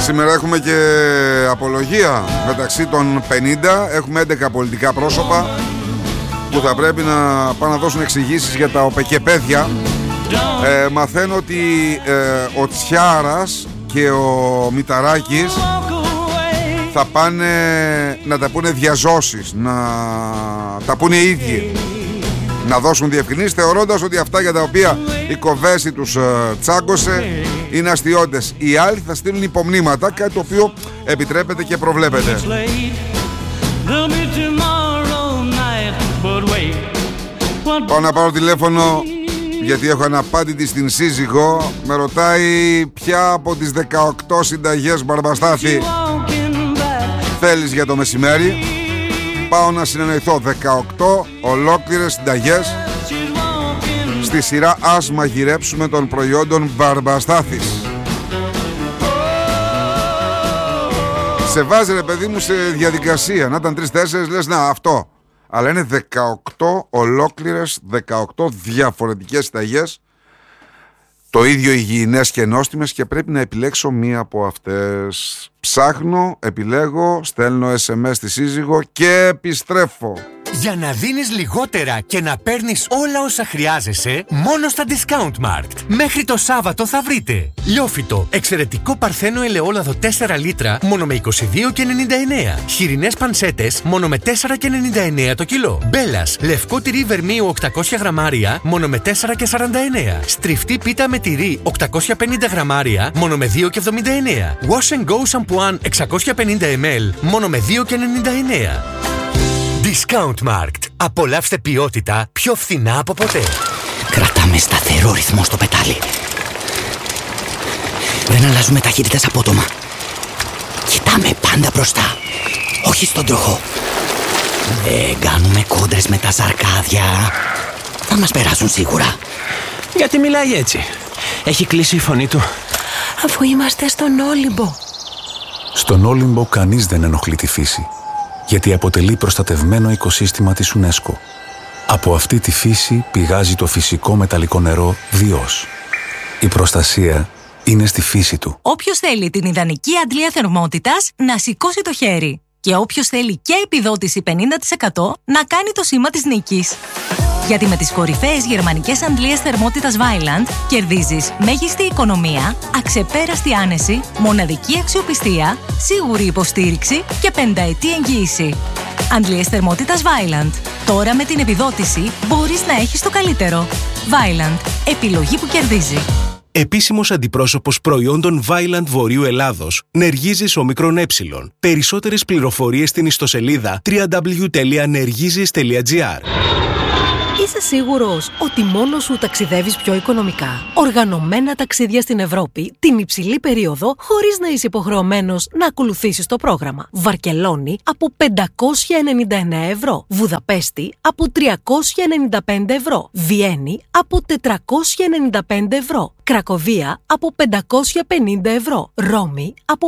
Σήμερα έχουμε και απολογία μεταξύ των 50. Έχουμε 11 πολιτικά πρόσωπα που θα πρέπει να πάνε να δώσουν εξηγήσεις για τα ΟΠΕΚΕΠαίδια. Μαθαίνω ότι ο Τσιάρας και ο Μηταράκης θα πάνε να τα πούνε διαζώσεις, να τα πούνε οι ίδιοι, να δώσουν διευκρινήσεις, θεωρώντας ότι αυτά για τα οποία η Κοβέση τους τσάγκωσε είναι αστιώτες. Οι άλλοι θα στείλουν υπομνήματα, κάτι το οποίο επιτρέπεται και προβλέπεται. Πάω να πάρω τηλέφωνο γιατί έχω αναπάντητη στην σύζυγο. Με ρωτάει ποια από τις 18 συνταγές Μπαρμπαστάθη θέλεις για το μεσημέρι. Πάω να συνεννοηθώ. 18 ολόκληρες συνταγές στη σειρά Ας μαγειρέψουμε των προϊόντων Μπαρμπαστάθης. Σε βάζει, ρε παιδί μου, σε διαδικασία. Να ήταν 3-4, λες να αυτό. Αλλά είναι 18 ολόκληρες, 18 διαφορετικές συνταγές, το ίδιο υγιεινές και νόστιμες, και πρέπει να επιλέξω μία από αυτές. Ψάχνω, επιλέγω, στέλνω SMS στη σύζυγο και επιστρέφω. Για να δίνεις λιγότερα και να παίρνεις όλα όσα χρειάζεσαι, μόνο στα Discount Markt. Μέχρι το Σάββατο θα βρείτε λιόφυτο, εξαιρετικό παρθένο ελαιόλαδο 4 λίτρα, μόνο με 22,99. Χοιρινές πανσέτες, μόνο με 4,99 το κιλό. Μπέλας, λευκό τυρί βερμίου 800 γραμμάρια, μόνο με 4,49. Στριφτή πίτα με τυρί 850 γραμμάρια, μόνο με 2,79. Wash and Go σαμπουάν 650 ml, μόνο με 2,99. Discount Markt. Απολαύστε ποιότητα πιο φθηνά από ποτέ. Κρατάμε σταθερό ρυθμό στο πετάλι. Δεν αλλάζουμε ταχύτητες απότομα. Κοιτάμε πάντα μπροστά, όχι στον τροχό. Δεν κάνουμε κόντρες με τα σαρκάδια. Θα μας περάσουν σίγουρα. Γιατί μιλάει έτσι? Έχει κλείσει η φωνή του. Αφού είμαστε στον Όλυμπο. Στον Όλυμπο κανείς δεν ενοχλεί τη φύση, γιατί αποτελεί προστατευμένο οικοσύστημα της UNESCO. Από αυτή τη φύση πηγάζει το φυσικό μεταλλικό νερό Διός. Η προστασία είναι στη φύση του. Όποιος θέλει την ιδανική αντλία θερμότητας, να σηκώσει το χέρι. Και όποιος θέλει και επιδότηση 50%, να κάνει το σήμα της νίκης. Γιατί με τις κορυφαίες γερμανικές αντλίες θερμότητας Vaillant κερδίζεις μέγιστη οικονομία, αξεπέραστη άνεση, μοναδική αξιοπιστία, σίγουρη υποστήριξη και 5ετή εγγύηση. Αντλίες θερμότητας Vaillant. Τώρα με την επιδότηση μπορείς να έχεις το καλύτερο. Vaillant. Επιλογή που κερδίζει. Επίσημος αντιπρόσωπος προϊόντων Vaillant Βορείου Ελλάδος, Νεργίζης ΟΜΕ. Περισσότερες πληροφορίες στην ιστοσελίδα www.nergizis.gr. Είσαι σίγουρος ότι μόνος σου ταξιδεύεις πιο οικονομικά? Οργανωμένα ταξίδια στην Ευρώπη την υψηλή περίοδο, χωρίς να είσαι υποχρεωμένος να ακολουθήσεις το πρόγραμμα. Βαρκελόνη από 599 ευρώ. Βουδαπέστη από 395 ευρώ. Βιέννη από 495 ευρώ. Κρακοβία από 550 ευρώ. Ρώμη από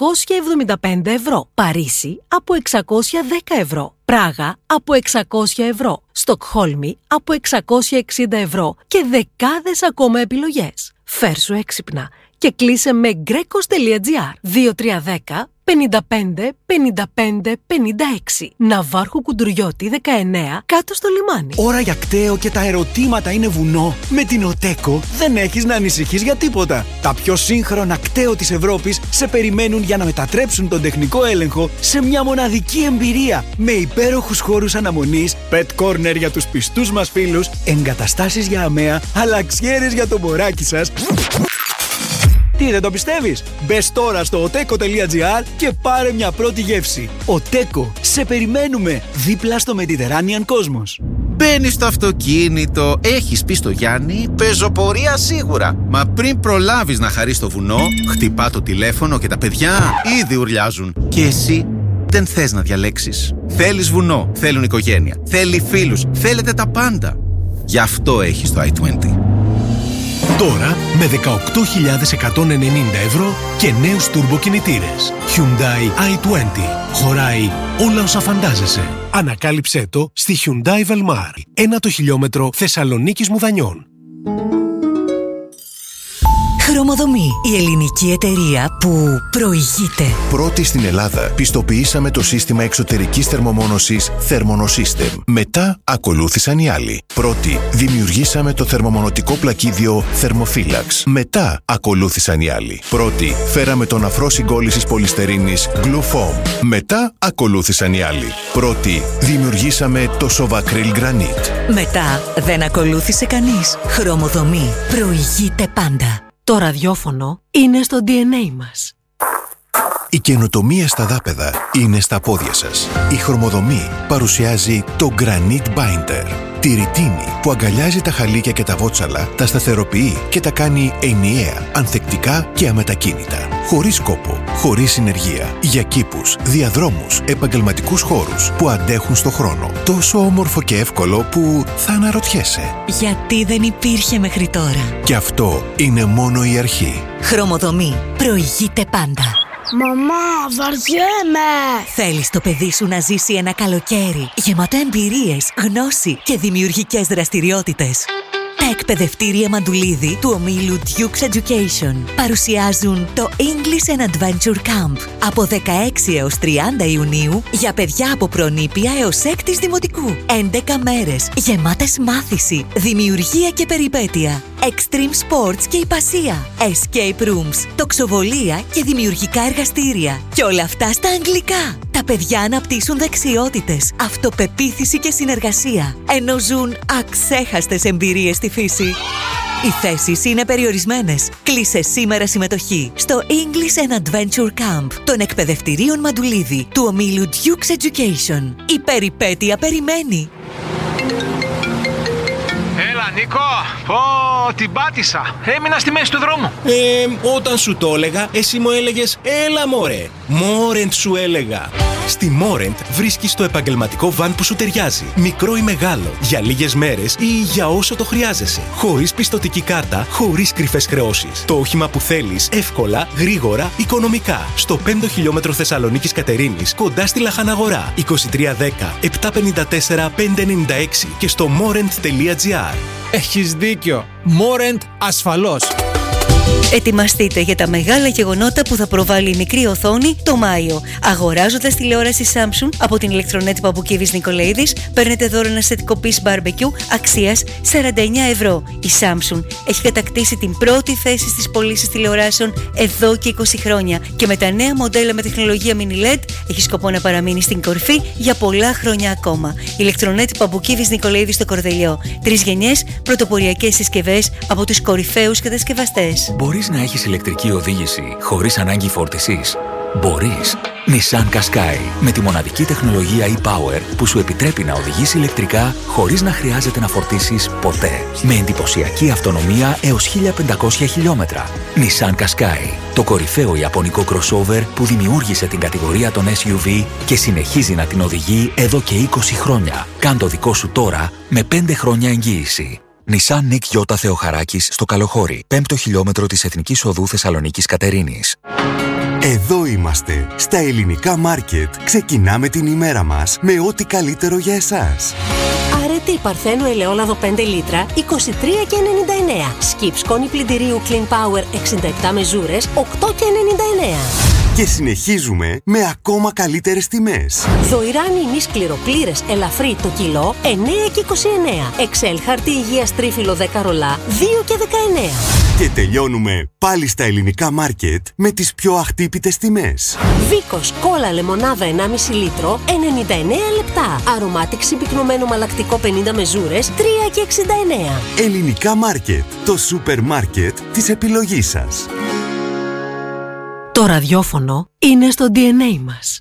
575 ευρώ. Παρίσι από 610 ευρώ. Πράγα από 600 ευρώ. Στοκχόλμη από 660 ευρώ και δεκάδες ακόμα επιλογές. Φέρσου έξυπνα και κλείσε με Greco.gr 2310 55 55 56. Ναυάρχου Κουντουριώτη 19, κάτω στο λιμάνι. Ώρα για κταίο και τα ερωτήματα είναι βουνό. Με την Οτέκο δεν έχεις να ανησυχείς για τίποτα. Τα πιο σύγχρονα κταίο της Ευρώπης σε περιμένουν για να μετατρέψουν τον τεχνικό έλεγχο σε μια μοναδική εμπειρία. Με υπέροχους χώρους αναμονής, pet corner για τους πιστούς μας φίλους, εγκαταστάσεις για αμαία, αλλαξιέρες για το μωράκι σας. Τι, δεν το πιστεύεις? Μπες τώρα στο oteco.gr και πάρε μια πρώτη γεύση. Οτέκο, σε περιμένουμε δίπλα στο Mediterranean Cosmos. Μπαίνεις στο αυτοκίνητο, έχεις πει στο Γιάννη, πεζοπορία σίγουρα. Μα πριν προλάβεις να χαρείς το βουνό, χτυπά το τηλέφωνο και τα παιδιά ήδη ουρλιάζουν. Και εσύ δεν θες να διαλέξεις. Θέλεις βουνό, θέλουν οικογένεια, θέλει φίλους, θέλετε τα πάντα. Γι' αυτό έχεις το i20. Τώρα με 18.190 ευρώ και νέους τουρμποκινητήρες. Hyundai i20. Χωράει όλα όσα φαντάζεσαι. Ανακάλυψέ το στη Hyundai Velmar. 1 το χιλιόμετρο Θεσσαλονίκης Μουδανιών. Χρωμοδομή, η ελληνική εταιρεία που προηγείται. Πρώτη στην Ελλάδα, πιστοποιήσαμε το σύστημα εξωτερικής θερμομόνωσης Thermonosystem. Μετά ακολούθησαν οι άλλοι. Πρώτη, δημιουργήσαμε το θερμομονωτικό πλακίδιο Thermophilax. Μετά ακολούθησαν οι άλλοι. Πρώτη, φέραμε τον αφρό συγκόλλησης πολυστερίνης Glufoam. Μετά ακολούθησαν οι άλλοι. Πρώτη, δημιουργήσαμε το Sovacryl Granite. Μετά δεν ακολούθησε κανείς. Χρωμοδομή, προηγείται πάντα. Το ραδιόφωνο είναι στο DNA μας. Η καινοτομία στα δάπεδα είναι στα πόδια σας. Η Χρωμοδομή παρουσιάζει το Granite Binder. Τη ρητίνη που αγκαλιάζει τα χαλίκια και τα βότσαλα, τα σταθεροποιεί και τα κάνει ενιαία, ανθεκτικά και αμετακίνητα. Χωρίς κόπο, χωρίς συνεργεία. Για κήπους, διαδρόμους, επαγγελματικούς χώρους που αντέχουν στο χρόνο. Τόσο όμορφο και εύκολο που θα αναρωτιέσαι. Γιατί δεν υπήρχε μέχρι τώρα. Και αυτό είναι μόνο η αρχή. Χρωμοδομή, προηγείται πάντα. Μαμά, βαριέμαι! Θέλεις το παιδί σου να ζήσει ένα καλοκαίρι γεμάτο εμπειρίες, γνώση και δημιουργικές δραστηριότητες. Τα εκπαιδευτήρια Μαντουλίδη του ομίλου Duke's Education παρουσιάζουν το English and Adventure Camp από 16 έως 30 Ιουνίου για παιδιά από προνήπια έως 6ης δημοτικού. 11 μέρες γεμάτες μάθηση, δημιουργία και περιπέτεια, extreme sports και υπασία, escape rooms, τοξοβολία και δημιουργικά εργαστήρια. Και όλα αυτά στα αγγλικά. Τα παιδιά αναπτύσσουν δεξιότητες, αυτοπεποίθηση και συνεργασία, ενώ ζουν αξέχαστες εμπειρίες στη φύση. Οι θέσεις είναι περιορισμένες. Κλείσε σήμερα συμμετοχή στο English and Adventure Camp των εκπαιδευτηρίων Μαντουλίδη του ομίλου Duke's Education. Η περιπέτεια περιμένει. Έλα Νίκο, την πάτησα. Έμεινα στη μέση του δρόμου. Όταν σου το έλεγα, εσύ μου έλεγες έλα μωρέ. Μόρεντ σου έλεγα. Στη Μόρεντ βρίσκεις το επαγγελματικό βαν που σου ταιριάζει. Μικρό ή μεγάλο, για λίγες μέρες ή για όσο το χρειάζεσαι. Χωρίς πιστωτική κάρτα, χωρίς κρυφές χρεώσεις. Το όχημα που θέλεις, εύκολα, γρήγορα, οικονομικά. Στο 5 χιλιόμετρο Θεσσαλονίκης Κατερίνης, κοντά στη Λαχαναγορά. 2310 754 596 και στο morent.gr. Έχεις δίκιο. Μόρεντ ασφαλώς. Ετοιμαστείτε για τα μεγάλα γεγονότα που θα προβάλλει η μικρή οθόνη το Μάιο. Αγοράζοντας τηλεόραση Samsung από την ηλεκτρονέτη Παπουκίδης Νικολαίδης, παίρνετε δώρο ένα σετικό piece barbecue αξίας 49 ευρώ. Η Samsung έχει κατακτήσει την πρώτη θέση στις πωλήσεις τηλεοράσεων εδώ και 20 χρόνια και με τα νέα μοντέλα με τεχνολογία mini LED έχει σκοπό να παραμείνει στην κορυφή για πολλά χρόνια ακόμα. Ηλεκτρονέτη Παπουκίδης Νικολαίδης στο Κορδελιό. 3 γενιές πρωτοποριακές συσκευές από τους κορυφαίους κατασκευαστές. Μπορείς να έχεις ηλεκτρική οδήγηση χωρίς ανάγκη φόρτισης. Μπορείς. Nissan Qashqai με τη μοναδική τεχνολογία e-Power που σου επιτρέπει να οδηγείς ηλεκτρικά χωρίς να χρειάζεται να φορτίσεις ποτέ. Με εντυπωσιακή αυτονομία έως 1500 χιλιόμετρα. Nissan Qashqai, το κορυφαίο ιαπωνικό crossover που δημιούργησε την κατηγορία των SUV και συνεχίζει να την οδηγεί εδώ και 20 χρόνια. Κάν το δικό σου τώρα με 5 χρόνια εγγύηση. Nissan Nick Γιώτα Θεοχαράκης στο Καλοχώρι, 5ο χιλιόμετρο της Εθνικής Οδού Θεσσαλονίκης Κατερίνης. Εδώ είμαστε, στα ελληνικά μάρκετ. Ξεκινάμε την ημέρα μας με ό,τι καλύτερο για εσάς. Αρετή Παρθένου ελαιόλαδο 5 λίτρα, 23,99. Skip σκόνη πλυντηρίου Clean Power 67 μεζούρες, 8,99. Και συνεχίζουμε με ακόμα καλύτερες τιμές. Δοϊράνι ημί σκληροπλήρες ελαφρύ το κιλό 9,29. Εξέλ χαρτί υγείας τρίφυλλο 10 ρολά 2,19. Και τελειώνουμε πάλι στα ελληνικά μάρκετ με τις πιο αχτύπητες τιμές. Βίκος κόλλα λεμονάδα 1,5 λίτρο 99 λεπτά. Αρωμάτικ συμπυκνωμένο μαλακτικό 50 μεζούρες 3,69. Ελληνικά μάρκετ, το σούπερ μάρκετ της επιλογής σας. Το ραδιόφωνο είναι στο DNA μας.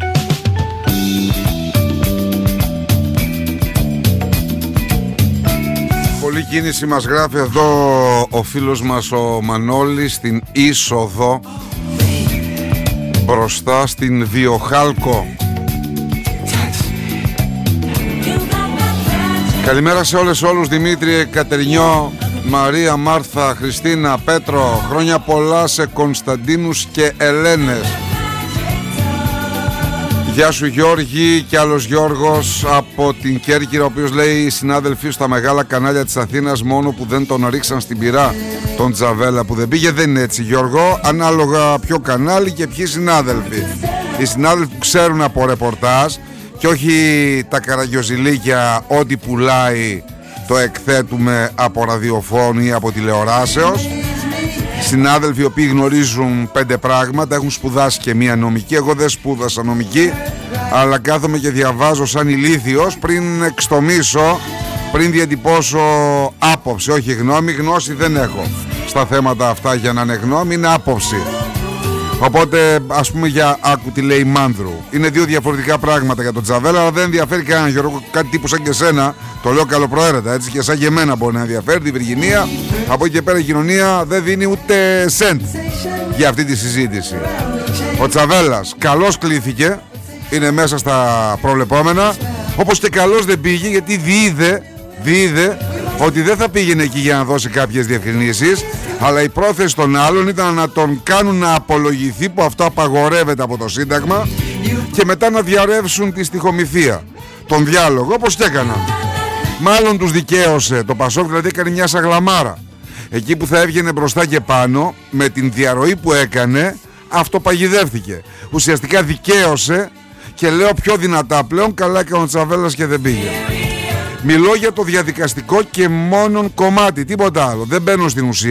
Πολύ κίνηση μας γράφει εδώ ο φίλος μας ο Μανώλης στην είσοδο μπροστά στην Βιοχάλκο. Καλημέρα σε όλους, Δημήτρη, Κατερινιό, Μαρία, Μάρθα, Χριστίνα, Πέτρο. Χρόνια πολλά σε Κωνσταντίνους και Ελένες. Γεια σου Γιώργη και άλλος Γιώργος από από την Κέρκυρα, ο οποίος λέει: οι συνάδελφοι στα μεγάλα κανάλια της Αθήνας μόνο που δεν τον ρίξαν στην πυρά τον Τζαβέλα που δεν πήγε. Δεν είναι έτσι, Γιώργο, ανάλογα ποιο κανάλι και ποιοι συνάδελφοι. Οι συνάδελφοι που ξέρουν από ρεπορτάζ και όχι τα καραγκιοζηλίκια, ό,τι πουλάει το εκθέτουμε από ραδιοφώνου ή από τηλεοράσεως. Συνάδελφοι οι οποίοι γνωρίζουν 5 πράγματα, έχουν σπουδάσει και μία νομική. Εγώ δεν σπούδασα νομική, αλλά κάθομαι και διαβάζω σαν ηλίθιος πριν εξτομίσω, πριν διατυπώσω άποψη, όχι γνώμη. Γνώση δεν έχω στα θέματα αυτά για να είναι γνώμη, είναι άποψη. Οπότε ας πούμε για άκου τι λέει Μάνδρου. Είναι 2 διαφορετικά πράγματα για τον Τζαβέλα, αλλά δεν ενδιαφέρει κανέναν, Γιώργο. Κάτι τύπου σαν και σένα, το λέω καλοπροαίρετα, έτσι, και σαν και εμένα μπορεί να ενδιαφέρει, τη Βυργινία. Από εκεί και πέρα η κοινωνία δεν δίνει ούτε σεντ για αυτή τη συζήτηση. Ο Τζαβέλας καλώς κλήθηκε, είναι μέσα στα προβλεπόμενα, όπως και καλώς δεν πήγε, γιατί διείδε ότι δεν θα πήγαινε εκεί για να δώσει κάποιες διευκρινήσεις, αλλά η πρόθεση των άλλων ήταν να τον κάνουν να απολογηθεί, που αυτό απαγορεύεται από το Σύνταγμα, και μετά να διαρρεύσουν τη στιχομυθία, τον διάλογο, όπως και έκαναν. Μάλλον τους δικαίωσε το Πασόκ, δηλαδή έκανε μια σαγλαμάρα. Εκεί που θα έβγαινε μπροστά και πάνω, με την διαρροή που έκανε, αυτό παγιδεύτηκε. Ουσιαστικά δικαίωσε, και λέω πιο δυνατά πλέον, καλά έκανε ο Τσαβέλας και δεν πήγε. Μιλώ για το διαδικαστικό και μόνον κομμάτι, τίποτα άλλο. Δεν μπαίνω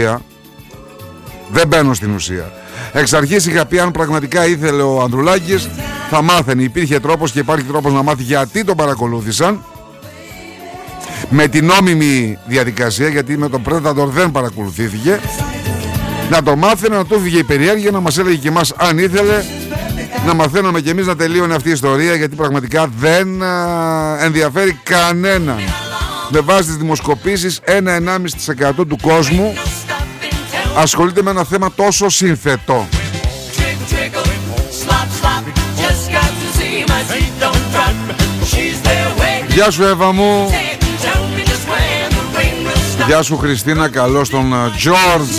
στην ουσία. Εξ αρχής είχα πει, αν πραγματικά ήθελε ο Ανδρουλάκης θα μάθαινε. Υπήρχε τρόπος και υπάρχει τρόπος να μάθει γιατί τον παρακολούθησαν. Με την νόμιμη διαδικασία, γιατί με τον Πρέτατορ δεν παρακολουθήθηκε. Να το μάθαινε, να του φύγε η περιέργεια, να μας έλεγε και εμάς αν ήθελε, να μαθαίναμε και εμείς να τελείωνε αυτή η ιστορία, γιατί πραγματικά δεν ενδιαφέρει κανέναν. Με βάση τις δημοσκοπήσεις 1-1,5% του κόσμου ασχολείται με ένα θέμα τόσο σύνθετο. Γεια σου Εύα μου. Γεια σου Χριστίνα, καλώς τον George.